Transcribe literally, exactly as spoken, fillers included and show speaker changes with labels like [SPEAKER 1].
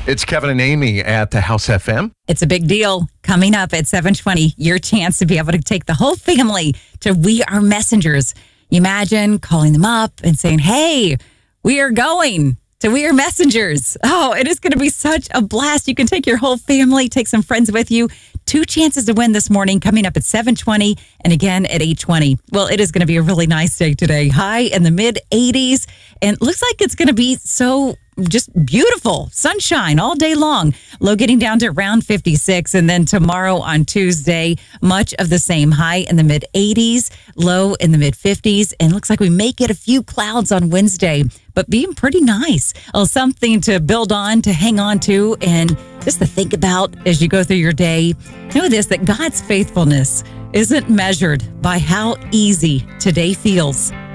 [SPEAKER 1] It's Kevin and Amy at the House F M.
[SPEAKER 2] It's a big deal. Coming up at seven twenty, your chance to be able to take the whole family to We Are Messengers. You imagine calling them up and saying, hey, we are going to We Are Messengers. Oh, it is going to be such a blast. You can take your whole family, take some friends with you. Two chances to win this morning coming up at seven twenty and again at eight twenty. Well, it is going to be a really nice day today. High in the mid eighties. And it looks like it's going to be so just beautiful. Sunshine all day long. Low getting down to around fifty-six. And then tomorrow on Tuesday, much of the same. High in the mid eighties, low in the mid fifties. And looks like we may get a few clouds on Wednesday, but being pretty nice. Well, something to build on, to hang on to, and just to think about as you go through your day. Know this, that God's faithfulness isn't measured by how easy today feels.